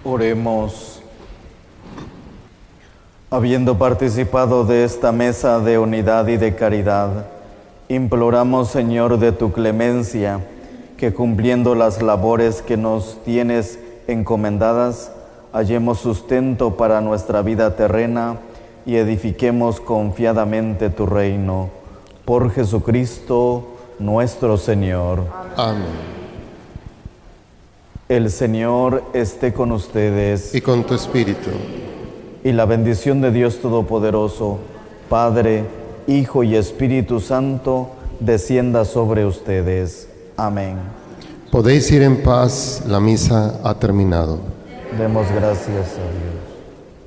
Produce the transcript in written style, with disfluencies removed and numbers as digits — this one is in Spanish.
Oremos. Habiendo participado de esta mesa de unidad y de caridad, imploramos, Señor, de tu clemencia, que cumpliendo las labores que nos tienes encomendadas, hallemos sustento para nuestra vida terrena y edifiquemos confiadamente tu reino. Por Jesucristo nuestro Señor. Amén. El Señor esté con ustedes. Y con tu espíritu. Y la bendición de Dios Todopoderoso, Padre, Hijo y Espíritu Santo, descienda sobre ustedes. Amén. Podéis ir en paz, la misa ha terminado. Demos gracias a Dios.